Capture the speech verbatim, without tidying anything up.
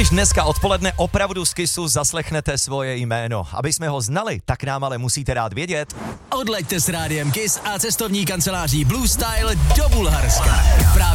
Když dneska odpoledne opravdu z Kissu zaslechnete svoje jméno. Aby jsme ho znali, tak nám ale musíte dát vědět. Odleďte s rádiem Kiss a cestovní kanceláří Blue Style do Bulharska. Právě